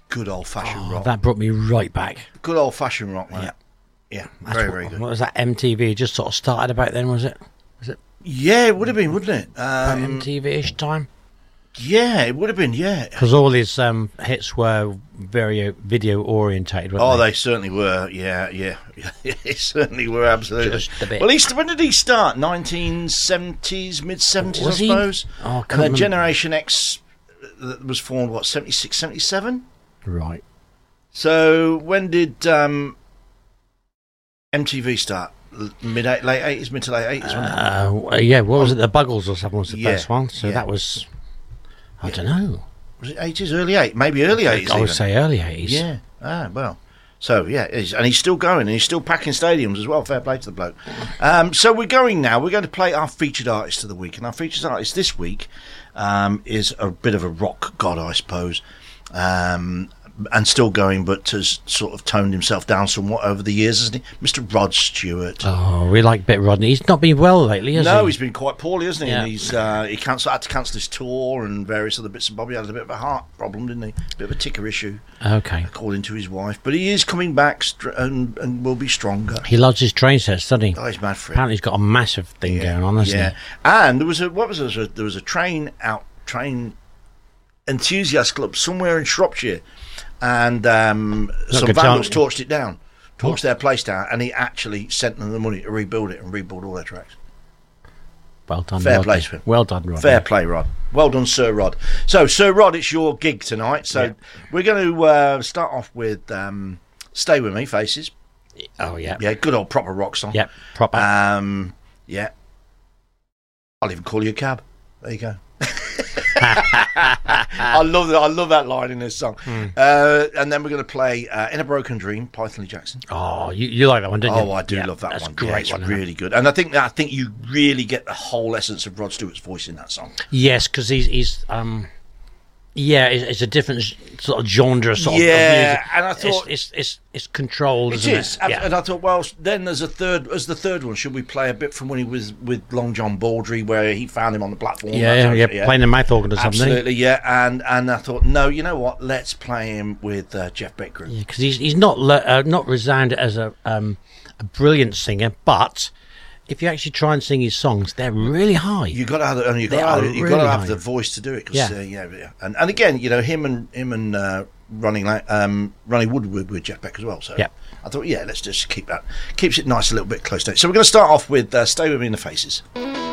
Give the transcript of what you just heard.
good old-fashioned rock. That brought me right back. Good old-fashioned rock, man. Yeah, very good. What was that, MTV? Just sort of started about then, was it? Yeah, it would have been, wouldn't it? About MTV-ish time? Yeah, it would have been, yeah. Because all his hits were very video-orientated, weren't they certainly were, yeah. They certainly were, absolutely. Just a bit. Well, when did he start? 1970s, mid-70s, I suppose? Oh, and then Generation X was formed, 76, 77? Right. So when did MTV start? Late 80s, mid to late 80s, wasn't it? Yeah, what was it? The Buggles or something was the first one. So that was... I don't know. Was it 80s, early 80s? Maybe early 80s. I would say early 80s. Yeah. Well. So, yeah, and he's still going, and he's still packing stadiums as well. Fair play to the bloke. So we're going now. We're going to play our featured artist of the week. And our featured artist this week is a bit of a rock god, I suppose. And still going, but has sort of toned himself down somewhat over the years, hasn't he? Mr. Rod Stewart. Oh, we like Bit Rodney. He's not been well lately, has he? No, he's been quite poorly, hasn't he? Yeah. And he's had to cancel his tour and various other bits and bobs. He had a bit of a heart problem, didn't he? A bit of a ticker issue. Okay. According to his wife. But he is coming back and will be stronger. He loves his train sets, doesn't he? Oh, he's mad for it. Apparently he's got a massive thing going on, hasn't he? And there was a train enthusiast club somewhere in Shropshire. And some vandals torched their place down, and he actually sent them the money to rebuild it and rebuild all their tracks. Well done, Fair Rod. play to him. Well done, Rod. Fair play, Rod. Well done, Sir Rod. So, Sir Rod, it's your gig tonight. So, we're going to start off with Stay With Me, Faces. Oh, yeah. Yeah, good old proper rock song. Yep, proper. Yeah. I'll even call you a cab. There you go. I love that line in this song. And then we're going to play In a Broken Dream, Python Lee Jackson. Oh, you like that one, don't you? Oh, I do love that one. That's great. It's really good. And I think you really get the whole essence of Rod Stewart's voice in that song. Yes, because he's it's a different sort of genre of music. And I thought it's controlled. It is, and I thought, well, then there's the third one. Should we play a bit from when he was with Long John Baldry, where he found him on the platform? Playing the mouth organ or something. Absolutely, yeah. And I thought, no, you know what? Let's play him with Jeff Beck Group. Yeah, because he's not resounded as a brilliant singer, but if you actually try and sing his songs, they're really high. You got to have the voice to do it. And again, you know, him and Ronnie Wood with Jeff Beck as well. So I thought, let's just keeps it nice a little bit close to it. So we're going to start off with Stay With Me in the Faces.